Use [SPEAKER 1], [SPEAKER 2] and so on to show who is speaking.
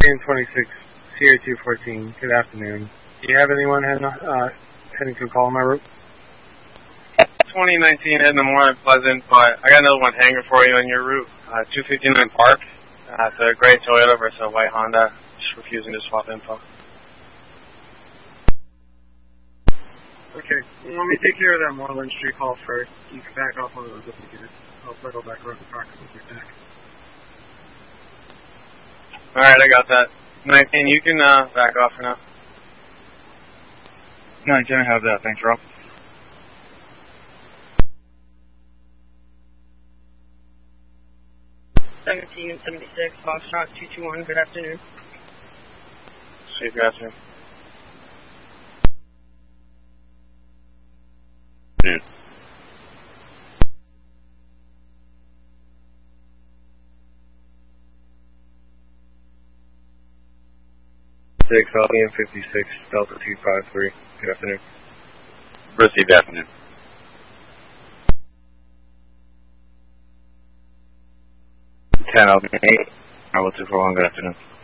[SPEAKER 1] Albion 26, CA214, good afternoon. Do you have anyone heading to Colima route?
[SPEAKER 2] 2019 heading to Moreland Pleasant, but I got another one hanging for you on your route. 259 Park. It's a gray Toyota versus a white Honda. Just refusing to swap info.
[SPEAKER 1] Okay, let me take care of that Moreland Street call first. You can back off one of those if you get it. I'll circle back around the park and we'll get back.
[SPEAKER 2] Alright, I got that. 19, you can back off for now.
[SPEAKER 3] 19, I have that. Thanks, Rob.
[SPEAKER 4] (1776) Foxtrot 221. Good afternoon.
[SPEAKER 2] Sweet, good afternoon.
[SPEAKER 3] Dude.
[SPEAKER 5] Albion 56, Delta 253. Good afternoon.
[SPEAKER 3] Received, afternoon.
[SPEAKER 5] Albion 8, Bravo 241. Good afternoon.